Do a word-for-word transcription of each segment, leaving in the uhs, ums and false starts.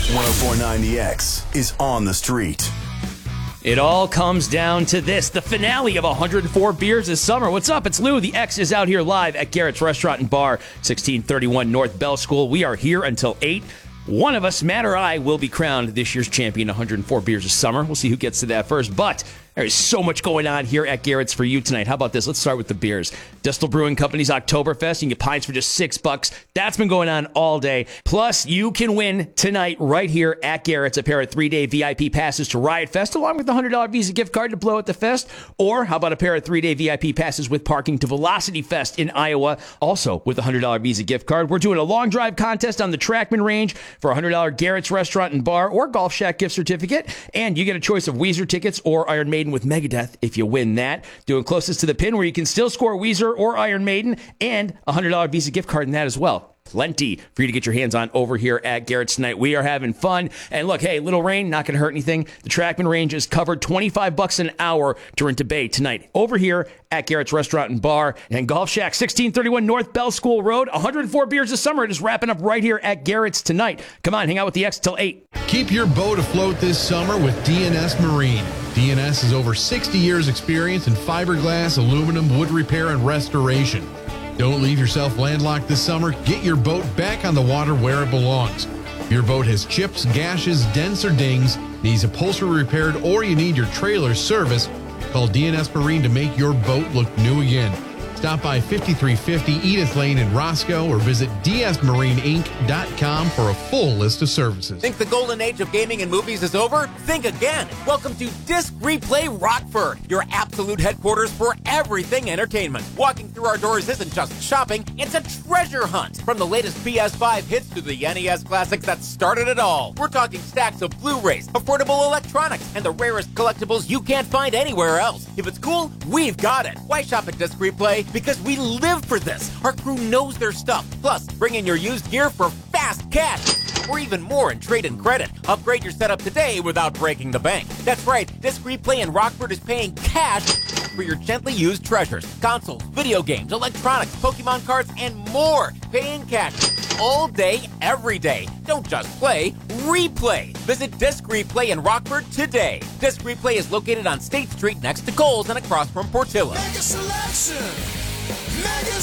one oh four point nine The X is on the street. It all comes down to this, the finale of one hundred four Beers this summer. What's up? It's Lou. The X is out here live at Garrett's Restaurant and Bar, sixteen thirty-one North Bell School. We are here until eight. One of us, Matt or I, will be crowned this year's champion one hundred four Beers this summer. We'll see who gets to that first, but there's so much going on here at Garrett's for you tonight. How about this? Let's start with the beers. Distal Brewing Company's Oktoberfest. You can get pints for just six bucks. That's been going on all day. Plus, you can win tonight right here at Garrett's a pair of three-day V I P passes to Riot Fest, along with the one hundred dollars Visa gift card to blow at the fest. Or how about a pair of three-day V I P passes with parking to Velocity Fest in Iowa, also with a one hundred dollars Visa gift card. We're doing a long drive contest on the Trackman Range for a one hundred dollars Garrett's Restaurant and Bar or Golf Shack gift certificate. And you get a choice of Weezer tickets or Iron Maiden with Megadeth if you win that. Doing closest to the pin where you can still score Weezer or Iron Maiden and a one hundred dollars Visa gift card in that as well. Plenty for you to get your hands on over here at Garrett's tonight. We are having fun. And look, hey, little rain, not going to hurt anything. The Trackman Range is covered twenty-five bucks an hour to rent a bay tonight over here at Garrett's Restaurant and Bar and Golf Shack, sixteen thirty-one North Bell School Road. one hundred four Beers this summer. It is wrapping up right here at Garrett's tonight. Come on, hang out with the X till eight. Keep your boat afloat this summer with D N S Marine. D N S has over sixty years experience in fiberglass, aluminum, wood repair, and restoration. Don't leave yourself landlocked this summer. Get your boat back on the water where it belongs. If your boat has chips, gashes, dents, or dings, needs upholstery repaired, or you need your trailer serviced, call D N S Marine to make your boat look new again. Stop by fifty-three fifty Edith Lane in Roscoe or visit d s marine inc dot com for a full list of services. Think the golden age of gaming and movies is over? Think again. Welcome to Disc Replay Rockford, your absolute headquarters for everything entertainment. Walking through our doors isn't just shopping, it's a treasure hunt. From the latest P S five hits to the N E S classics that started it all. We're talking stacks of Blu-rays, affordable electronics, and the rarest collectibles you can't find anywhere else. If it's cool, we've got it. Why shop at Disc Replay? Because we live for this. Our crew knows their stuff. Plus, bring in your used gear for fast cash. Or even more in trade and credit. Upgrade your setup today without breaking the bank. That's right, Disc Replay in Rockford is paying cash for your gently used treasures. Consoles, video games, electronics, Pokemon cards, and more. Paying cash all day, every day. Don't just play, replay. Visit Disc Replay in Rockford today. Disc Replay is located on State Street next to Kohl's and across from Portillo. Mega selection, mega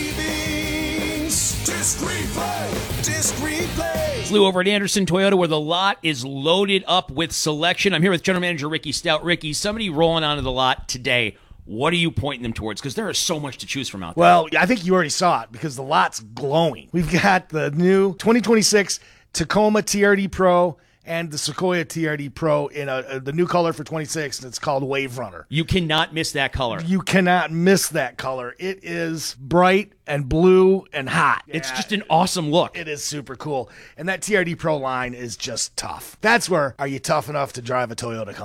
savings. Disc Replay, Disc Replay. Flew over at Anderson Toyota where the lot is loaded up with selection. I'm here with General Manager Ricky Stout. Ricky, somebody rolling onto the lot today. What are you pointing them towards? Because there is so much to choose from out there. Well, I think you already saw it because the lot's glowing. We've got the new twenty twenty-six Tacoma T R D Pro and the Sequoia T R D Pro in a, a, the new color for twenty-six, and it's called Wave Runner. You cannot miss that color. You cannot miss that color. It is bright and blue and hot. It's Yeah, just an awesome look. It is super cool. And that T R D Pro line is just tough. That's where, are you tough enough to drive a Toyota